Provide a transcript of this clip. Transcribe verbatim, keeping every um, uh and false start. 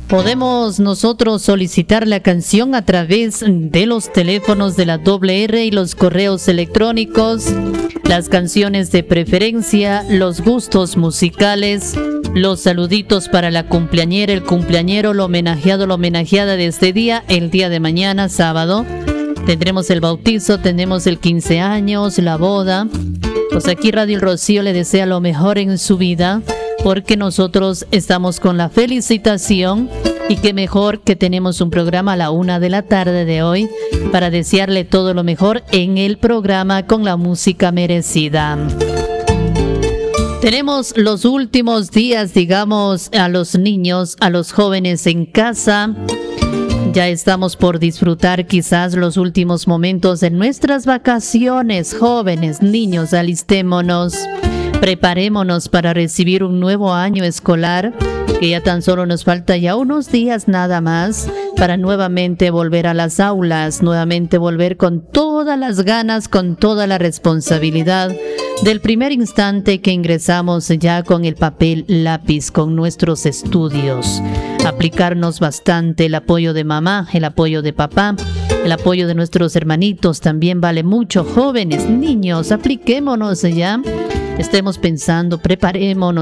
Podemos nosotros solicitar la canción a través de los teléfonos de la doble R y los correos electrónicos, las canciones de preferencia, los gustos musicales, los saluditos para la cumpleañera, el cumpleañero, lo homenajeado, la homenajeada de este día, el día de mañana, sábado. Tendremos el bautizo, tendremos el quince años, la boda. Pues aquí Radio El Rocío le desea lo mejor en su vida, porque nosotros estamos con la felicitación y qué mejor que tenemos un programa a la una de la tarde de hoy para desearle todo lo mejor en el programa con la música merecida. Tenemos los últimos días, digamos, a los niños, a los jóvenes en casa. Ya estamos por disfrutar quizás los últimos momentos de nuestras vacaciones. Jóvenes, niños, alistémonos. Preparémonos para recibir un nuevo año escolar, que ya tan solo nos falta ya unos días nada más para nuevamente volver a las aulas, nuevamente volver con todas las ganas, con toda la responsabilidad del primer instante que ingresamos ya con el papel lápiz, con nuestros estudios. Aplicarnos bastante el apoyo de mamá, el apoyo de papá, el apoyo de nuestros hermanitos también vale mucho. Jóvenes, niños, apliquémonos ya. Estemos pensando, preparémonos